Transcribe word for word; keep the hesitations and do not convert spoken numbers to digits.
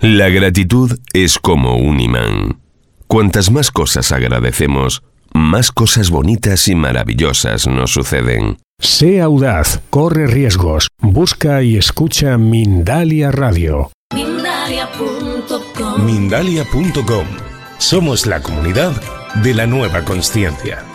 La gratitud es como un imán. Cuantas más cosas agradecemos, más cosas bonitas y maravillosas nos suceden. Sé audaz, corre riesgos, busca y escucha Mindalia Radio. Mindalia punto com. Mindalia punto com. Somos la comunidad de la nueva consciencia.